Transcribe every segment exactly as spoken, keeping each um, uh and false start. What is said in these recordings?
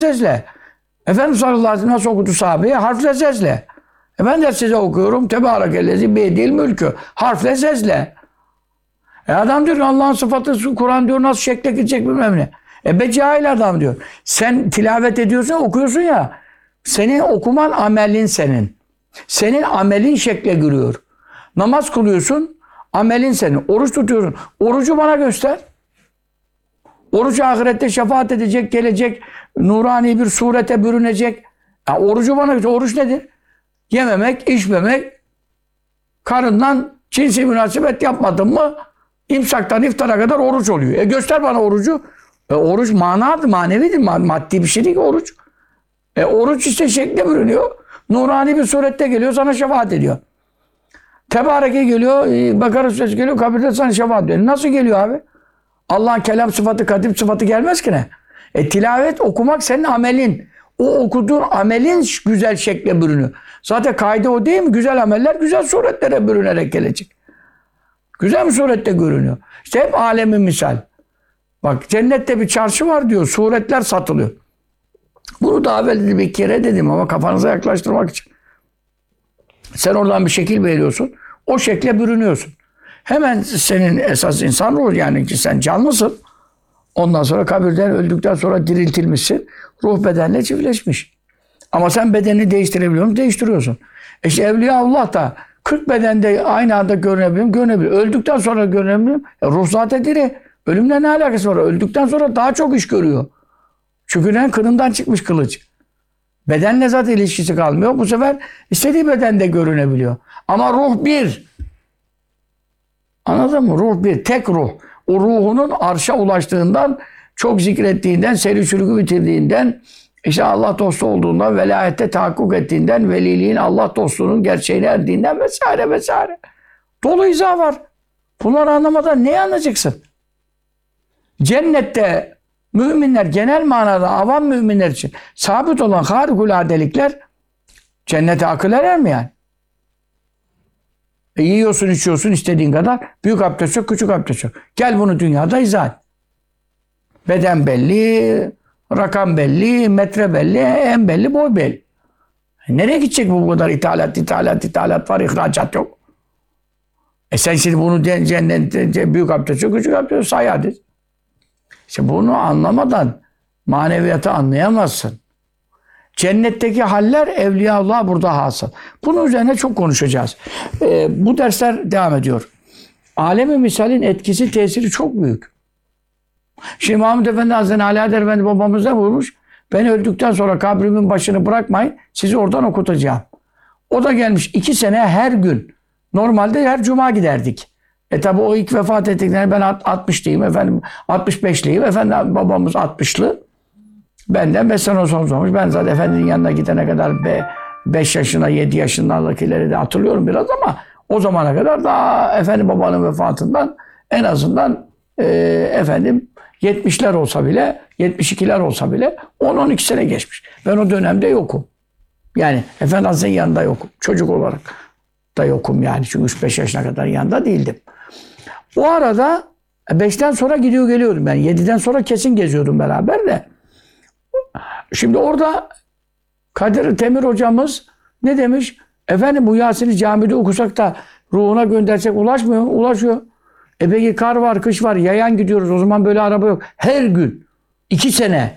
sesle. Efendimiz sallallahu aleyhi ve sellem nasıl okudu sahabeye? Harfle sesle. E ben de size okuyorum. Tebârekellezi biyedil mülkü. Harfle sesle. E adam diyor Allah'ın sıfatı Kur'an diyor nasıl şekle gidecek bilmem ne. E be cahil adam diyor. Sen tilavet ediyorsun okuyorsun ya. Senin okuman amelin senin. Senin amelin şekle giriyor. Namaz kılıyorsun. Amelin senin. Oruç tutuyorsun. Orucu bana göster. Oruç ahirette şefaat edecek, gelecek, nurani bir surete bürünecek. Ya orucu bana göster. Oruç nedir? Yememek, içmemek, karından cinsi münasebet yapmadın mı imsaktan iftara kadar oruç oluyor. E göster bana orucu. E oruç manadır, manevidir, maddi bir şey değil ki oruç. E oruç işte şekle bürünüyor. Nurani bir surette geliyor, sana şefaat ediyor. Tebareke geliyor, Bakara suresi geliyor, kabirde sana şefaat ediyor. Nasıl geliyor abi? Allah'ın kelam sıfatı, kadim sıfatı gelmez ki ne? E tilavet, okumak senin amelin. O okuduğun amelin güzel şekle bürünüyor. Zaten kaide o değil mi? Güzel ameller güzel suretlere bürünerek gelecek. Güzel bir surette görünüyor. İşte hep alemin misal. Bak cennette bir çarşı var diyor. Suretler satılıyor. Bunu daha evvel bir kere dedim ama kafanıza yaklaştırmak için. Sen oradan bir şekil veriyorsun. O şekle bürünüyorsun. Hemen senin esas insan ruhu yani ki sen canlısın. Ondan sonra kabirden öldükten sonra diriltilmişsin. Ruh bedenle çiftleşmiş. Ama sen bedenini değiştirebiliyor musun? Değiştiriyorsun. E işte Evliyaullah da kırk bedende aynı anda görünebiliyor mu? Görünebiliyor. Öldükten sonra görünebiliyor mu? E ruh zaten diri. Ölümle ne alakası var? Öldükten sonra daha çok iş görüyor. Çünkü ne? Kınından çıkmış kılıç. Bedenle zaten ilişkisi kalmıyor. Bu sefer istediği bedende görünebiliyor. Ama ruh bir. Anladın mı? Ruh bir. Tek ruh. O ruhunun arşa ulaştığından, çok zikrettiğinden, seri sürgü bitirdiğinden, işte Allah dostu olduğundan, velayette tahakkuk ettiğinden, veliliğin Allah dostluğunun gerçeğine erdiğinden vesaire vesaire. Dolu izah var. Bunları anlamadan neyi anlayacaksın? Cennette müminler genel manada avam müminler için sabit olan harikuladelikler cennete akıl erer mi yani? E yiyorsun, içiyorsun istediğin kadar. Büyük abdest yok, küçük abdest yok. Gel bunu dünyada izah et. Beden belli, rakam belli, metre belli, en belli, boy belli. E nereye gidecek bu, bu kadar ithalat, ithalat, ithalat var, ihracat yok. E sen şimdi bunu cennette büyük abdest yok, küçük abdest yok, say hadi. İşte bunu anlamadan maneviyatı anlayamazsın. Cennetteki haller Evliyaullah burada hasıl. Bunun üzerine çok konuşacağız. Ee, bu dersler devam ediyor. Alem-i misalin etkisi, tesiri çok büyük. Şimdi Mahmud Efendi Hazretleri, Ali Adel Efendi babamız ne buyurmuş? Ben öldükten sonra kabrimin başını bırakmayın, sizi oradan okutacağım. O da gelmiş iki sene her gün. Normalde her cuma giderdik. E tabi o ilk vefat ettiklerinde ben altmışlıyım efendim, altmış beşliyim. Efendim babamız altmışlı. Benden beş sene sonra olmuş. Ben zaten efendinin yanına gidene kadar beş yaşına, yedi yaşındakileri de hatırlıyorum biraz ama o zamana kadar daha efendim babanın vefatından en azından e, efendim yetmişler olsa bile, yetmiş ikiler olsa bile on on iki sene geçmiş. Ben o dönemde yokum. Yani Efendi Hazretleri'nin yanında yokum. Çocuk olarak da yokum yani. Çünkü üç beş yaşına kadar yanında değildim. O arada beşten sonra gidiyor geliyordum ben. yediden sonra kesin geziyordum beraber de. Şimdi orada Kadir Temir hocamız ne demiş? Efendim bu Yasin'i camide okusak da ruhuna göndersek ulaşmıyor mu? Ulaşıyor. E peki kar var, kış var, yayan gidiyoruz. O zaman böyle araba yok. Her gün. iki sene.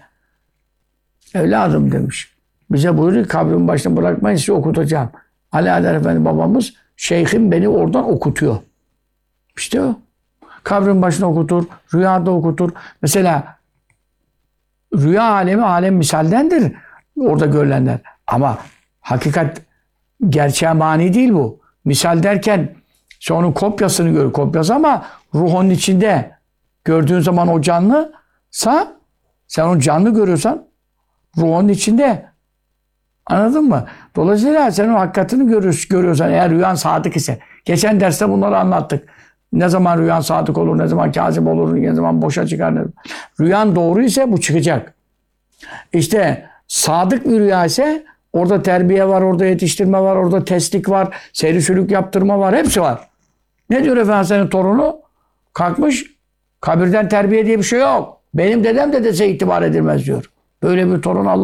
Evladım demiş. Bize buyuruyor kabrin başına bırakmayın sizi okutacağım. Ali Adel Efendi babamız şeyhim beni oradan okutuyor. İşte o. Kabrin başına okutur, rüyada okutur. Mesela rüya alemi alem misaldendir. Orada görülenler. Ama hakikat gerçeğe mani değil bu. Misal derken sen onun kopyasını gör, kopyası ama ruh onun içinde. Gördüğün zaman o canlısa sen onu canlı görüyorsan ruh onun içinde. Anladın mı? Dolayısıyla sen o hakikatini görüyorsan eğer rüyan sadık ise. Geçen derste bunları anlattık. Ne zaman rüyan sadık olur, ne zaman kâzip olur, ne zaman boşa çıkar. Ne... Rüyan doğru ise bu çıkacak. İşte sadık bir rüya ise orada terbiye var, orada yetiştirme var, orada teslik var, seyri sülük yaptırma var, hepsi var. Ne diyor efendim senin torunu? Kalkmış, kabirden terbiye diye bir şey yok. Benim dedem de dese itibar edilmez diyor. Böyle bir torun Allah